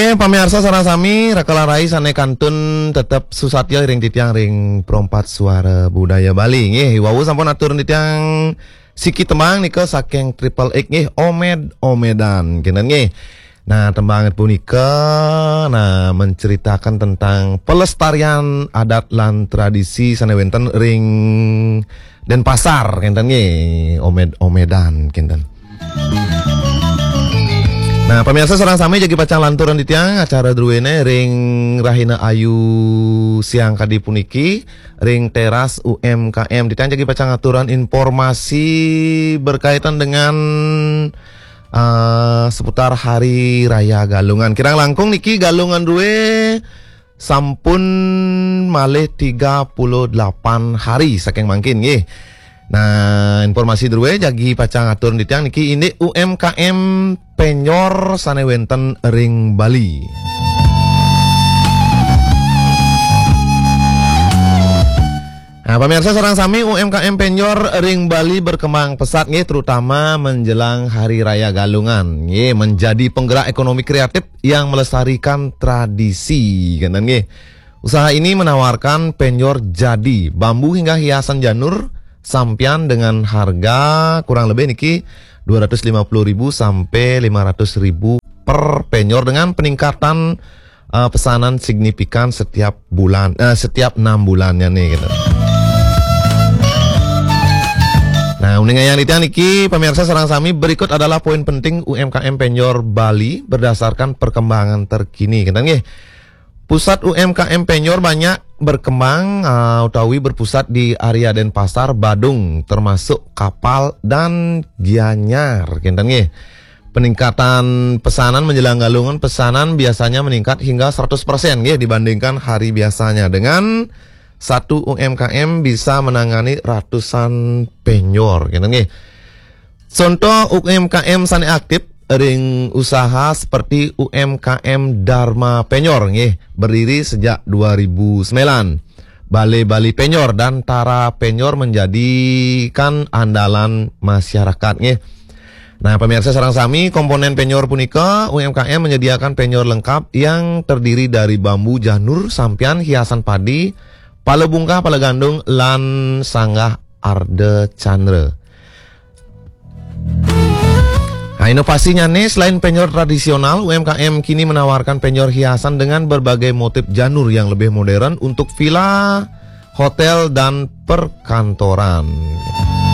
Pamirsa sareng sami rakalarai sane kantun tetep susatyo ring titiang ring perompat suara budaya Bali nggih. Wau sampun atur titiang siki tembang nika saking Triple X nggih, Omedan kinten nggih. Nah, tembangan punika menceritakan tentang pelestarian adat lan tradisi sanewenten ring Denpasar kinten nggih, Omedan kinten. Nah, pemirsa sareng sami jagi pacang lanturan di tiang acara druwene ring Rahina Ayu siang kadi puniki ring teras UMKM di tiang jagi pacang aturan informasi berkaitan dengan seputar Hari Raya Galungan. Kirang langkung niki Galungan duwe sampun malih 38 hari saking mangkin nggih. Nah, informasi druwe jagi pacang atur di tiang niki ini UMKM penyor sanewenten ring Bali. Nah, pemirsa sareng sami UMKM penyor ring Bali berkembang pesat nggih, terutama menjelang Hari Raya Galungan nggih, menjadi penggerak ekonomi kreatif yang melestarikan tradisi kan nggih. Usaha ini menawarkan penyor jadi, bambu hingga hiasan janur sampian dengan harga kurang lebih niki 250.000 sampai 500.000 per penyor dengan peningkatan pesanan signifikan setiap bulan, setiap 6 bulannya nih gitu. Nah, uning yang ditiang niki pemirsa sareng sami berikut adalah poin penting UMKM penyor Bali berdasarkan perkembangan terkini gitu nggih. Pusat UMKM penyor banyak berkembang utawi berpusat di area Denpasar, Badung, termasuk Kapal dan Gianyar kinten nggih. Peningkatan pesanan menjelang Galungan, pesanan biasanya meningkat hingga 100% nggih dibandingkan hari biasanya. Dengan satu UMKM bisa menangani ratusan penyor kinten nggih. Contoh UMKM sane aktif ring usaha seperti UMKM Dharma Penyor nggih, berdiri sejak 2009. Bali Penyor dan Tara Penyor menjadikan andalan masyarakat nggih. Nah, pemirsa sareng sami komponen penyor punika UMKM menyediakan penyor lengkap yang terdiri dari bambu janur, sampian, hiasan padi, pale bungkah, pale gandung, lan sanggah arde candre. Nah, inovasinya nih, selain penyor tradisional, UMKM kini menawarkan penyor hiasan dengan berbagai motif janur yang lebih modern untuk villa, hotel, dan perkantoran.